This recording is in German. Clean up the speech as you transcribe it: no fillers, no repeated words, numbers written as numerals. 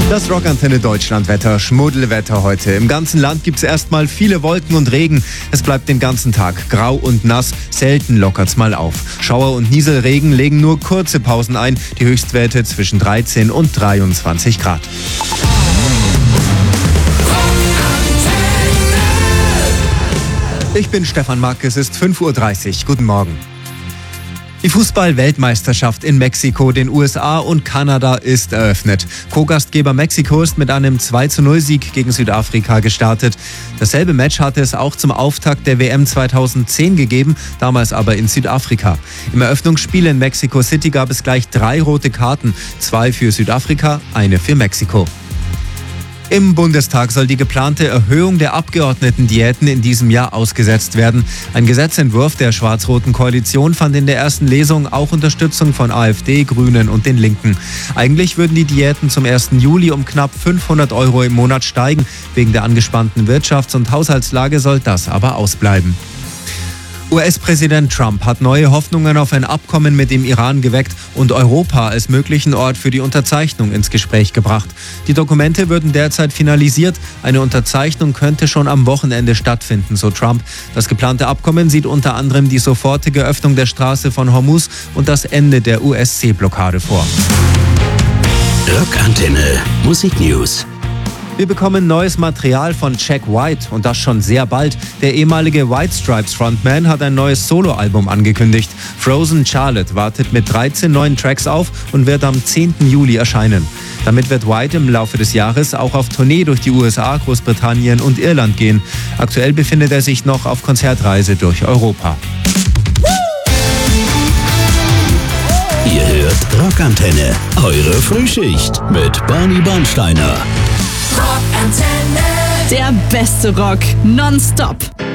Das Rockantenne Deutschlandwetter, Schmuddelwetter heute. Im ganzen Land gibt es erstmal viele Wolken und Regen. Es bleibt den ganzen Tag grau und nass, selten lockert's mal auf. Schauer und Nieselregen legen nur kurze Pausen ein, die Höchstwerte zwischen 13 und 23 Grad. Ich bin Stefan Mack, es ist 5:30 Uhr. Guten Morgen. Die Fußball-Weltmeisterschaft in Mexiko, den USA und Kanada ist eröffnet. Co-Gastgeber Mexiko ist mit einem 2:0-Sieg gegen Südafrika gestartet. Dasselbe Match hatte es auch zum Auftakt der WM 2010 gegeben, damals aber in Südafrika. Im Eröffnungsspiel in Mexico City gab es gleich 3 rote Karten, 2 für Südafrika, eine für Mexiko. Im Bundestag soll die geplante Erhöhung der Abgeordnetendiäten in diesem Jahr ausgesetzt werden. Ein Gesetzentwurf der schwarz-roten Koalition fand in der ersten Lesung auch Unterstützung von AfD, Grünen und den Linken. Eigentlich würden die Diäten zum 1. Juli um knapp 500 € im Monat steigen. Wegen der angespannten Wirtschafts- und Haushaltslage soll das aber ausbleiben. US-Präsident Trump hat neue Hoffnungen auf ein Abkommen mit dem Iran geweckt und Europa als möglichen Ort für die Unterzeichnung ins Gespräch gebracht. Die Dokumente würden derzeit finalisiert. Eine Unterzeichnung könnte schon am Wochenende stattfinden, so Trump. Das geplante Abkommen sieht unter anderem die sofortige Öffnung der Straße von Hormuz und das Ende der US-Seeblockade vor. Rockantenne Musiknews. Wir bekommen neues Material von Jack White und das schon sehr bald. Der ehemalige White Stripes Frontman hat ein neues Soloalbum angekündigt. Frozen Charlotte wartet mit 13 neuen Tracks auf und wird am 10. Juli erscheinen. Damit wird White im Laufe des Jahres auch auf Tournee durch die USA, Großbritannien und Irland gehen. Aktuell befindet er sich noch auf Konzertreise durch Europa. Ihr hört Rockantenne, eure Frühschicht mit Barney Bernsteiner. Rockantenne. Der beste Rock nonstop.